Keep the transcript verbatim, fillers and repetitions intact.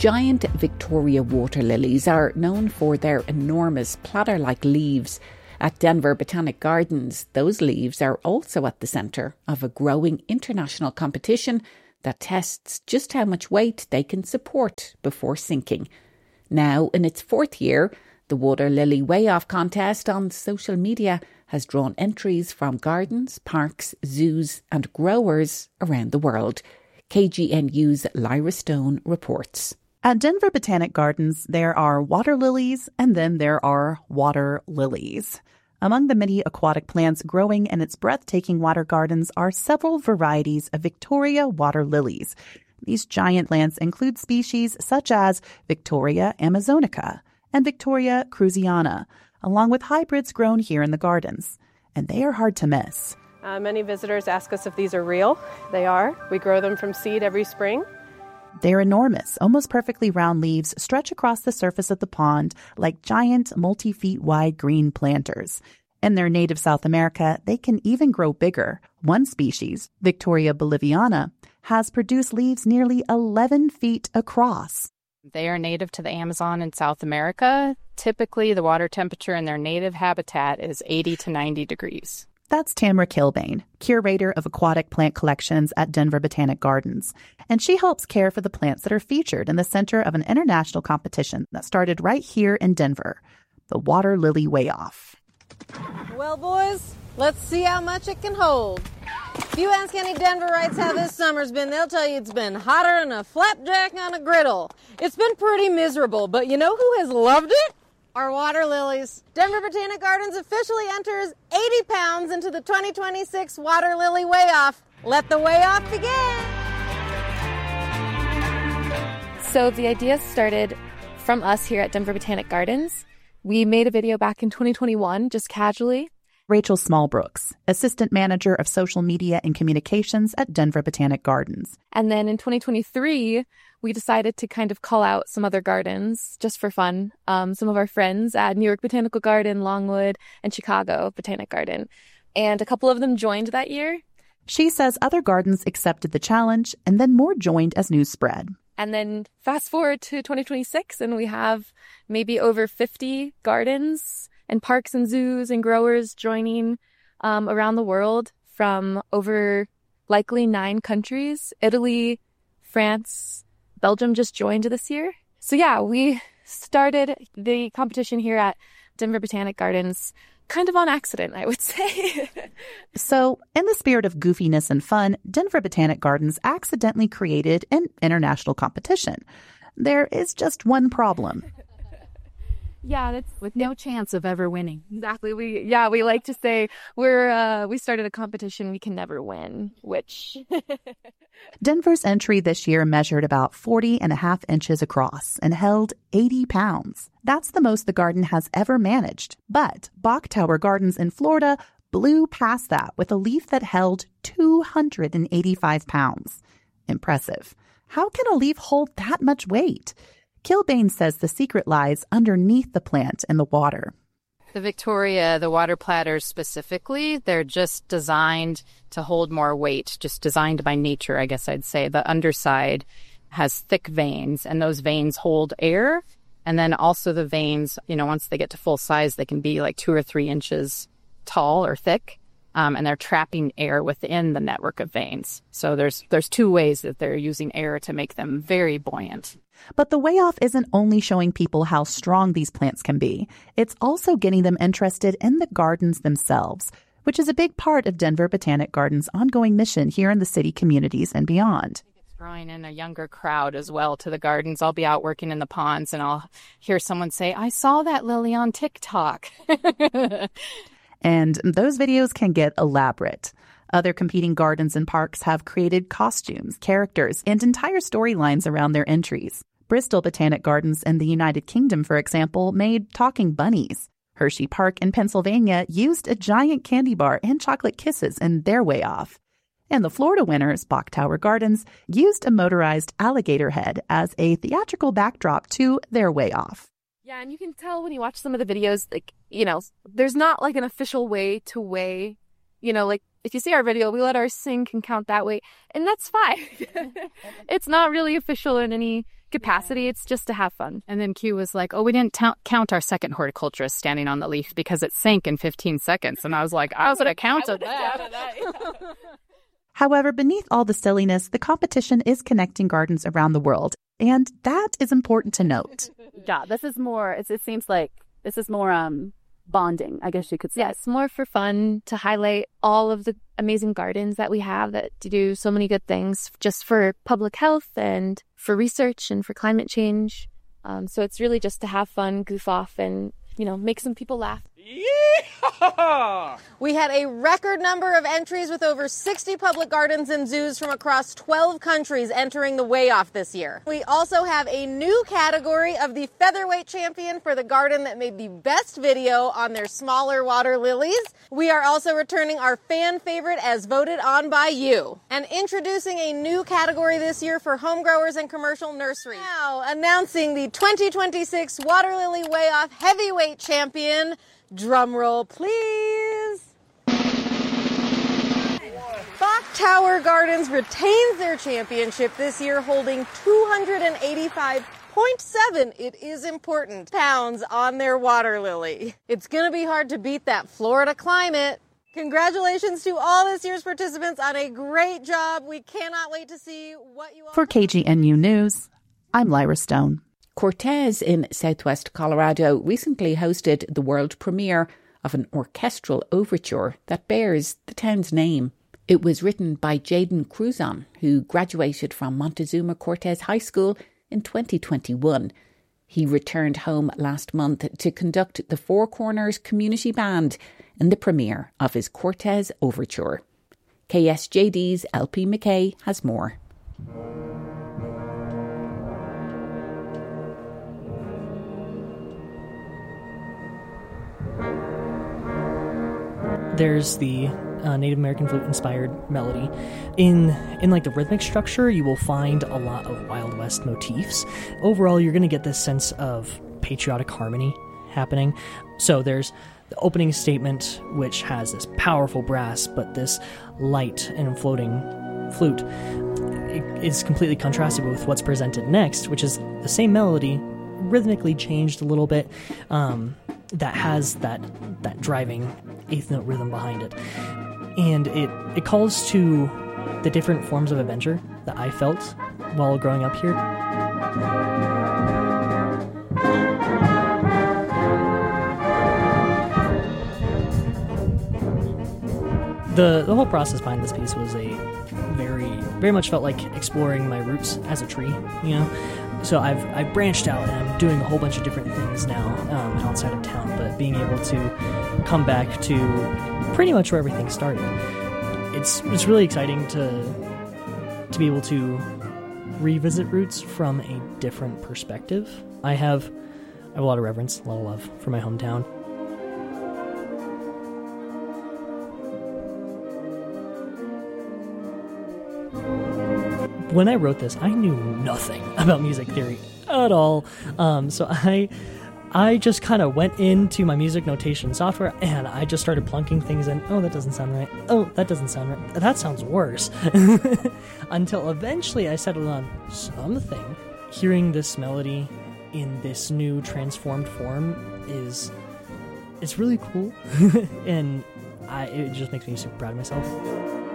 Giant Victoria water lilies are known for their enormous platter-like leaves. At Denver Botanic Gardens, those leaves are also at the centre of a growing international competition that tests just how much weight they can support before sinking. Now, in its fourth year, the Water Lily Weigh-Off contest on social media has drawn entries from gardens, parks, zoos and growers around the world. K G N U's Lyra Stone reports. At Denver Botanic Gardens, there are water lilies and then there are water lilies. Among the many aquatic plants growing in its breathtaking water gardens are several varieties of Victoria water lilies. These giant plants include species such as Victoria amazonica and Victoria cruziana, along with hybrids grown here in the gardens. And they are hard to miss. Uh, many visitors ask us if these are real. They are. We grow them from seed every spring. Their enormous, almost perfectly round leaves stretch across the surface of the pond like giant, multi-feet wide green planters. In their native South America, they can even grow bigger. One species, Victoria boliviana, has produced leaves nearly eleven feet across. They are native to the Amazon in South America. Typically, the water temperature in their native habitat is eighty to ninety degrees. That's Tamara Kilbane, curator of aquatic plant collections at Denver Botanic Gardens, and she helps care for the plants that are featured in the center of an international competition that started right here in Denver, the Water Lily Weigh-Off. Well, boys, let's see how much it can hold. If you ask any Denverites how this summer's been, they'll tell you it's been hotter than a flapjack on a griddle. It's been pretty miserable, but you know who has loved it? Our water lilies. Denver Botanic Gardens officially enters eighty pounds into the twenty twenty-six Water Lily Weigh-Off. Let the weigh-off begin. So the idea started from us here at Denver Botanic Gardens. We made a video back in twenty twenty-one, just casually. Rachel Smallbrooks, Assistant Manager of Social Media and Communications at Denver Botanic Gardens. And then in twenty twenty-three, we decided to kind of call out some other gardens just for fun. Um, some of our friends at New York Botanical Garden, Longwood, and Chicago Botanic Garden. And a couple of them joined that year. She says other gardens accepted the challenge and then more joined as news spread. And then fast forward to twenty twenty-six, and we have maybe over fifty gardens and parks and zoos and growers joining um, around the world from over likely nine countries. Italy, France, Belgium just joined this year. So yeah, we started the competition here at Denver Botanic Gardens kind of on accident, I would say. So, in the spirit of goofiness and fun, Denver Botanic Gardens accidentally created an international competition. There is just one problem. Yeah, that's with no chance of ever winning. Exactly. We yeah, we like to say we're uh, we started a competition we can never win, which Denver's entry this year measured about forty and a half inches across and held eighty pounds. That's the most the garden has ever managed. But Bach Tower Gardens in Florida blew past that with a leaf that held two hundred eighty-five pounds. Impressive. How can a leaf hold that much weight? Kilbane says the secret lies underneath the plant and the water. The Victoria, the water platters specifically, they're just designed to hold more weight, just designed by nature, I guess I'd say. The underside has thick veins, and those veins hold air. And then also the veins, you know, once they get to full size, they can be like two or three inches tall or thick. Um, and they're trapping air within the network of veins. So there's there's two ways that they're using air to make them very buoyant. But the Weigh-Off isn't only showing people how strong these plants can be. It's also getting them interested in the gardens themselves, which is a big part of Denver Botanic Gardens' ongoing mission here in the city communities and beyond. It's drawing in a younger crowd as well to the gardens. I'll be out working in the ponds and I'll hear someone say, I saw that lily on TikTok. And those videos can get elaborate. Other competing gardens and parks have created costumes, characters, and entire storylines around their entries. Bristol Botanic Gardens in the United Kingdom, for example, made talking bunnies. Hershey Park in Pennsylvania used a giant candy bar and chocolate kisses in their Weigh-Off. And the Florida winners, Bach Tower Gardens, used a motorized alligator head as a theatrical backdrop to their Weigh-Off. Yeah, and you can tell when you watch some of the videos, like, you know, there's not like an official way to weigh, you know, like if you see our video, we let our sink and count that way, and that's fine. It's not really official in any capacity. It's just to have fun. And then Q was like, oh, we didn't t- count our second horticulturist standing on the leaf because it sank in fifteen seconds. And I was like, I was going to count that. that. However, beneath all the silliness, the competition is connecting gardens around the world. And that is important to note. Yeah, this is more, it's, it seems like this is more um bonding, I guess you could say. Yeah, it's more for fun to highlight all of the amazing gardens that we have that do so many good things just for public health and for research and for climate change. Um, so it's really just to have fun, goof off, and, you know, make some people laugh. Yeehaw! We had a record number of entries with over sixty public gardens and zoos from across twelve countries entering the Way Off this year. We also have a new category of the featherweight champion for the garden that made the best video on their smaller water lilies. We are also returning our fan favorite as voted on by you. And introducing a new category this year for home growers and commercial nurseries. Now announcing the twenty twenty-six Water Lily Way Off heavyweight champion. Drum roll, please. Bach Tower Gardens retains their championship this year, holding two hundred eighty-five point seven, it is important, pounds on their water lily. It's going to be hard to beat that Florida climate. Congratulations to all this year's participants on a great job. We cannot wait to see what you all... For K G N U News, I'm Lyra Stone. Cortez in southwest Colorado recently hosted the world premiere of an orchestral overture that bears the town's name. It was written by Jaden Cruzon, who graduated from Montezuma Cortez High School in twenty twenty-one. He returned home last month to conduct the Four Corners Community Band in the premiere of his Cortez Overture. K S J D's L P McKay has more. There's the uh, Native American flute-inspired melody. In in like the rhythmic structure, you will find a lot of Wild West motifs. Overall, you're going to get this sense of patriotic harmony happening. So there's the opening statement, which has this powerful brass, but this light and floating flute. It is completely contrasted with what's presented next, which is the same melody, rhythmically changed a little bit, um, that has that that driving eighth note rhythm behind it. And it, it calls to the different forms of adventure that I felt while growing up here. The the whole process behind this piece was a very, very much felt like exploring my roots as a tree, you know? So I've I've branched out and I'm doing a whole bunch of different things now um, outside of town, but being able to come back to pretty much where everything started. It's it's really exciting to to be able to revisit roots from a different perspective. I have I have a lot of reverence, a lot of love for my hometown. When I wrote this, I knew nothing about music theory at all. Um, so I I just kind of went into my music notation software and I just started plunking things in. Oh, that doesn't sound right. Oh, that doesn't sound right. That sounds worse. Until eventually I settled on something. Hearing this melody in this new transformed form is it's really cool. And I, it just makes me super proud of myself.